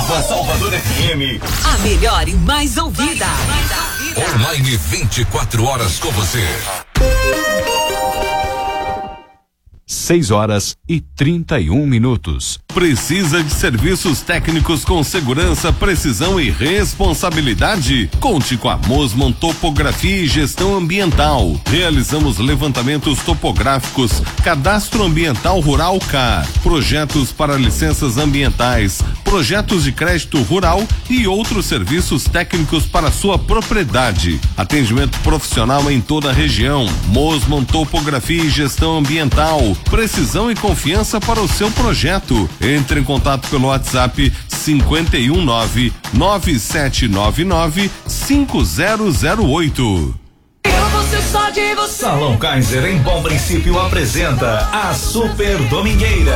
Nova Salvador FM. A melhor e mais ouvida. Online 24 horas com você. 6:31. Precisa de serviços técnicos com segurança, precisão e responsabilidade? Conte com a Mosman Topografia e Gestão Ambiental. Realizamos levantamentos topográficos, cadastro ambiental rural CAR, projetos para licenças ambientais, projetos de crédito rural e outros serviços técnicos para sua propriedade. Atendimento profissional em toda a região. Mosman Topografia e Gestão Ambiental. Precisão e confiança para o seu projeto. Entre em contato pelo WhatsApp 51997995008. Salão Kaiser em Bom Princípio apresenta a Super Domingueira.